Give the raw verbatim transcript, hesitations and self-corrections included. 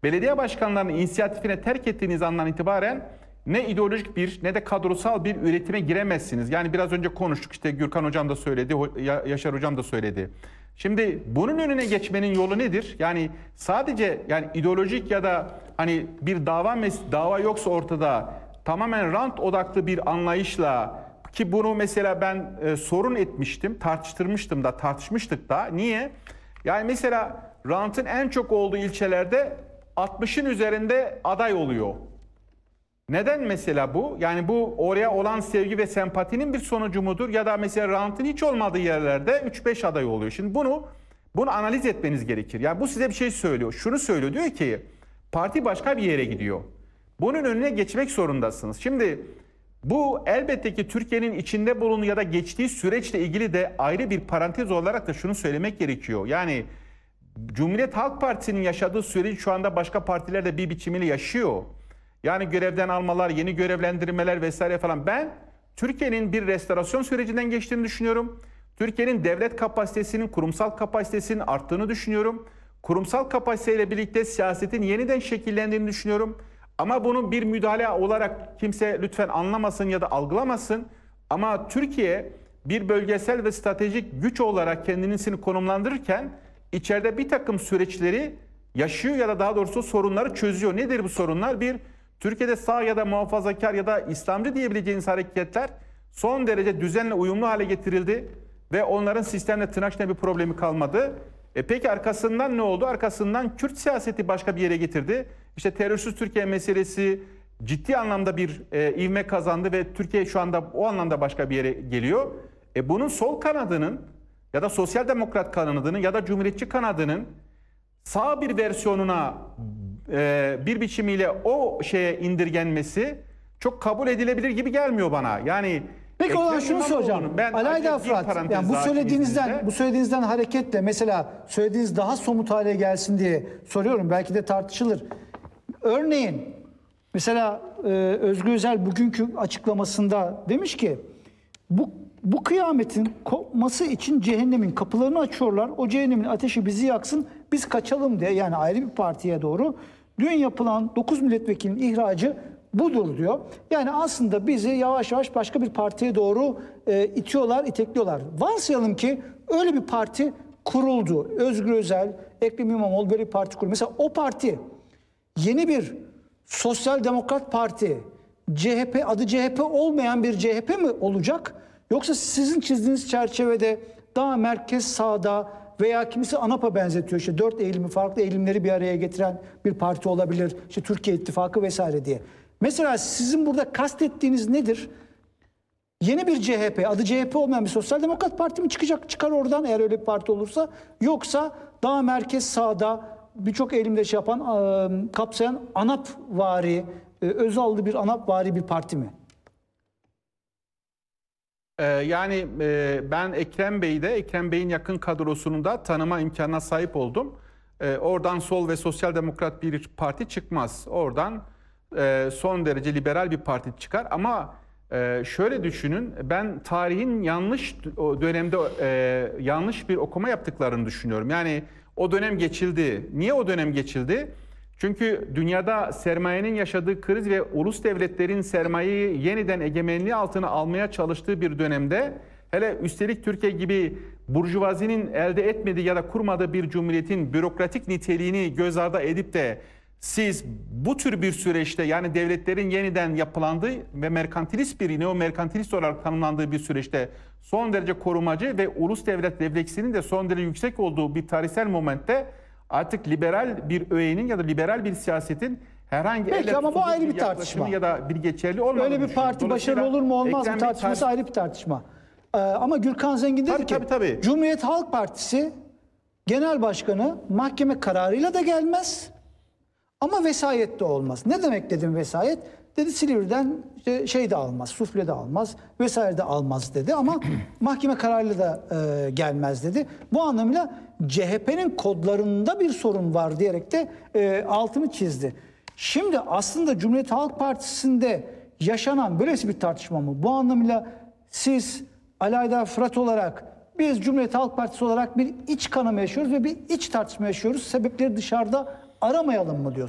belediye başkanlarının inisiyatifine terk ettiğiniz andan itibaren ne ideolojik bir ne de kadrosal bir üretime giremezsiniz. Yani biraz önce konuştuk, işte Gürkan Hocam da söyledi, Yaşar Hocam da söyledi. Şimdi bunun önüne geçmenin yolu nedir? Yani sadece yani ideolojik ya da hani bir dava dava yoksa ortada tamamen rant odaklı bir anlayışla, ki bunu mesela ben e, sorun etmiştim, tartıştırmıştım da, tartışmıştık da. Niye? Yani mesela rantın en çok olduğu ilçelerde altmışın üzerinde aday oluyor. Neden mesela bu? Yani bu oraya olan sevgi ve sempatinin bir sonucu mudur? Ya da mesela rantın hiç olmadığı yerlerde üç beş aday oluyor. Şimdi bunu bunu analiz etmeniz gerekir. Yani bu size bir şey söylüyor. Şunu söylüyor, diyor ki parti başka bir yere gidiyor. Bunun önüne geçmek zorundasınız. Şimdi bu elbette ki Türkiye'nin içinde bulunduğu ya da geçtiği süreçle ilgili de ayrı bir parantez olarak da şunu söylemek gerekiyor. Yani Cumhuriyet Halk Partisi'nin yaşadığı süreci şu anda başka partiler de bir biçimiyle yaşıyor. Yani görevden almalar, yeni görevlendirmeler vesaire falan. Ben Türkiye'nin bir restorasyon sürecinden geçtiğini düşünüyorum. Türkiye'nin devlet kapasitesinin, kurumsal kapasitesinin arttığını düşünüyorum. Kurumsal kapasiteyle birlikte siyasetin yeniden şekillendiğini düşünüyorum. Ama bunu bir müdahale olarak kimse lütfen anlamasın ya da algılamasın. Ama Türkiye bir bölgesel ve stratejik güç olarak kendisini konumlandırırken içeride bir takım süreçleri yaşıyor ya da daha doğrusu sorunları çözüyor. Nedir bu sorunlar? Bir, Türkiye'de sağ ya da muhafazakar ya da İslamcı diyebileceğiniz hareketler son derece düzenle uyumlu hale getirildi ve onların sistemle tırnak içinde bir problemi kalmadı. E peki arkasından ne oldu? Arkasından Kürt siyaseti başka bir yere getirdi. İşte terörsüz Türkiye meselesi ciddi anlamda bir e, ivme kazandı ve Türkiye şu anda o anlamda başka bir yere geliyor. E bunun sol kanadının ya da sosyal demokrat kanadının ya da cumhuriyetçi kanadının sağ bir versiyonuna e, bir biçimiyle o şeye indirgenmesi çok kabul edilebilir gibi gelmiyor bana. Yani peki o zaman şunu soracağım. Alayda Fırat, yani bu söylediğinizden bu söylediğinizden hareketle mesela söylediğiniz daha somut hale gelsin diye soruyorum. Belki de tartışılır. Örneğin mesela e, Özgür Özel bugünkü açıklamasında demiş ki bu bu kıyametin kopması için cehennemin kapılarını açıyorlar. O cehennemin ateşi bizi yaksın, biz kaçalım diye, yani ayrı bir partiye doğru. Dün yapılan dokuz milletvekilinin ihracı budur diyor. Yani aslında bizi yavaş yavaş başka bir partiye doğru e, itiyorlar, itekliyorlar. Varsayalım ki öyle bir parti kuruldu. Özgür Özel, Ekrem İmamoğlu böyle bir parti kurdu. Mesela o parti yeni bir Sosyal Demokrat Parti, C H P, adı C H P olmayan bir C H P mi olacak? Yoksa sizin çizdiğiniz çerçevede daha merkez sağda veya kimisi ANAP'a benzetiyor, işte dört eğilimi, farklı eğilimleri bir araya getiren bir parti olabilir, işte Türkiye İttifakı vesaire diye. Mesela sizin burada kastettiğiniz nedir? Yeni bir C H P, adı C H P olmayan bir Sosyal Demokrat Parti mi çıkacak, çıkar oradan eğer öyle bir parti olursa, yoksa daha merkez sağda birçok eğilimde şey yapan, kapsayan ANAP-vari, Özal'lı bir ANAP-vari bir parti mi? Yani ben Ekrem Bey'i de, Ekrem Bey'in yakın kadrosunu da tanıma imkanına sahip oldum. Oradan sol ve sosyal demokrat bir parti çıkmaz. Oradan son derece liberal bir parti çıkar. Ama şöyle düşünün, ben tarihin yanlış dönemde yanlış bir okuma yaptıklarını düşünüyorum. Yani o dönem geçildi. Niye o dönem geçildi? Çünkü dünyada sermayenin yaşadığı kriz ve ulus devletlerin sermayeyi yeniden egemenliği altına almaya çalıştığı bir dönemde, hele üstelik Türkiye gibi burjuvazinin elde etmediği ya da kurmadığı bir cumhuriyetin bürokratik niteliğini göz ardı edip de siz bu tür bir süreçte, yani devletlerin yeniden yapılandığı ve merkantilist bir, neo-merkantilist olarak tanımlandığı bir süreçte son derece korumacı ve ulus devlet refleksinin de son derece yüksek olduğu bir tarihsel momentte artık liberal bir öğenin ya da liberal bir siyasetin herhangi peki ama bu ayrı bir tartışma ya da bir geçerli olmadığını öyle bir parti başarılı olur mu olmaz mı tartışması tar ayrı bir tartışma. Ee, ama Gürkan Zengin dedi tabii, ki tabii, tabii. Cumhuriyet Halk Partisi genel başkanı mahkeme kararıyla da gelmez ama vesayet de olmaz. Ne demek dedim vesayet? Dedi Silivri'den işte şey de almaz, sufle de almaz, vesaire de almaz dedi ama mahkeme kararıyla da e, gelmez dedi. Bu anlamıyla C H P'nin kodlarında bir sorun var diyerek de e, altını çizdi. Şimdi aslında Cumhuriyet Halk Partisi'nde yaşanan böylesi bir tartışma mı? Bu anlamıyla siz Alayda Fırat olarak, biz Cumhuriyet Halk Partisi olarak bir iç kanama yaşıyoruz ve bir iç tartışma yaşıyoruz. Sebepleri dışarıda aramayalım mı diyorsunuz?